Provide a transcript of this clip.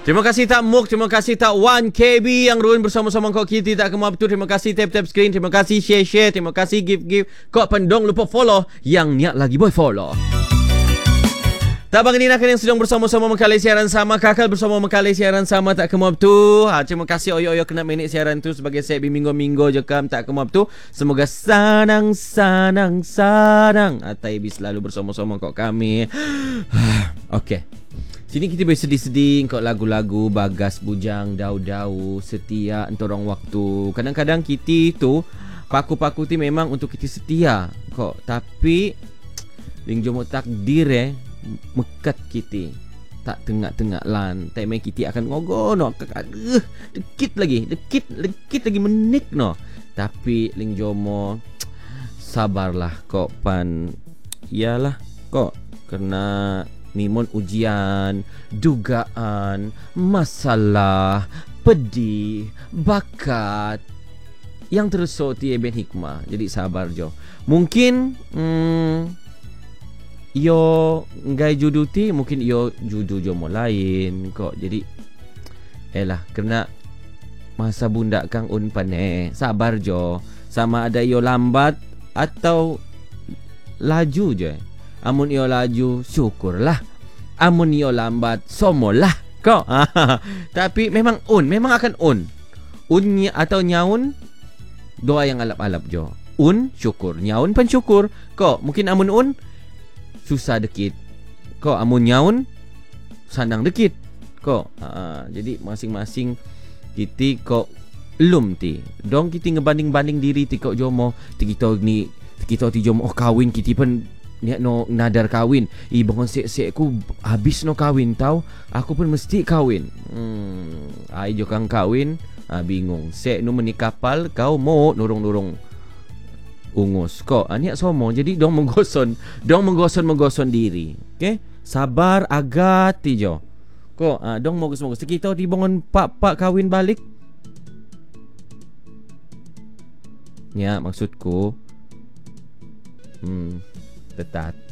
Terima kasih tak Muk, terima kasih tak 1KB yang ruin bersama-sama kau kita tak kemau betul. Terima kasih tap screen, terima kasih share, terima kasih give. Kau pendong lupa follow yang niat lagi boy follow. Tak bang ini nak yang sedang bersama-sama mengkali siaran sama kakal bersama mengkali siaran sama tak kemau tu. Terima kasih oyo kena minit siaran tu sebagai saya minggu-minggu je kam tak kemau tu. Semoga sanang. Atai selalu bersama-sama kau kami. Okey. Sini kita boleh sedih-sedih kau lagu-lagu Bagas Bujang, Dau-Dau, Setia, Entorong Waktu. Kadang-kadang kita tu paku-paku tu memang untuk kita setia kok. Tapi ling jomok takdir mekat kita tak tengah-tengah lan. Tak main kita akan ngogono. Dekit lagi menit no. Tapi ling jomo sabarlah kok pan. Iyalah kok kerana mimun ujian, dugaan, masalah, pedih, bakat yang terus ti ben hikmah. Jadi sabar jo. Mungkin yo ngai judu ti mungkin yo judu jomo lain kok. Jadi elah kena masa bunda kang un pane. Sabar jo. Sama ada yo lambat atau laju je. Amun iyo laju syukurlah. Amun iyo lambat somolah kok. Tapi memang akan unnya atau nyaun doa yang alap-alap jo. Syukur, nyaun pan syukur. Kok mungkin amun susah dekit. Kok amun nyaun sanang dekit. Kok jadi masing-masing kita kok lum ti. Dong kita ngebanding-banding diri ti kok jomo. Kita ti jomo kawin kita pun niat no nadar kawin. Bangun sek aku habis no kawin tau. Aku pun mesti kawin. Ai jo kang kawin, bingung. Sek no meni kapal kau mau nurung-nurung ungus. Kok niat somo. Jadi dong menggoson diri. Okey? Sabar agat ti jo. Kok dong mogos-mogos. Kita di bangun pak kawin balik. Ya maksudku tetat